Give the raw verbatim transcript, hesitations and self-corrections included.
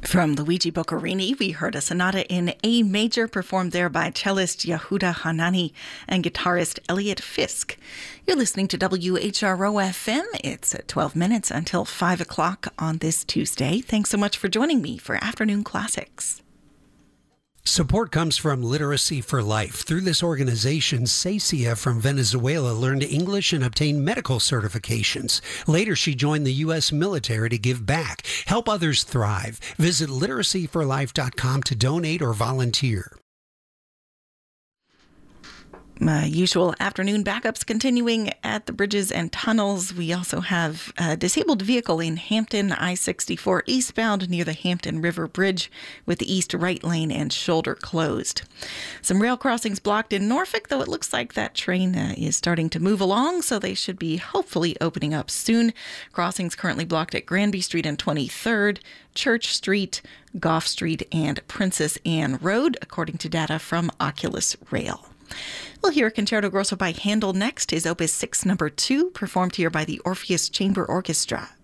From Luigi Boccherini, we heard a sonata in A major performed there by cellist Yehuda Hanani and guitarist Elliot Fisk. You're listening to W H R O F M. It's twelve minutes until five o'clock on this Tuesday. Thanks so much for joining me for Afternoon Classics. Support comes from Literacy for Life. Through this organization, Cecia from Venezuela learned English and obtained medical certifications. Later, she joined the U S military to give back. Help others thrive. Visit literacy for life dot com to donate or volunteer. My usual afternoon backups continuing at the bridges and tunnels. We also have a disabled vehicle in Hampton, I sixty-four eastbound near the Hampton River Bridge with the east right lane and shoulder closed. Some rail crossings blocked in Norfolk, though it looks like that train uh, is starting to move along, so they should be hopefully opening up soon. Crossings currently blocked at Granby Street and twenty-third, Church Street, Gough Street, and Princess Anne Road, according to data from Oculus Rail. We'll hear Concerto Grosso by Handel next, his Opus six number two, performed here by the Orpheus Chamber Orchestra.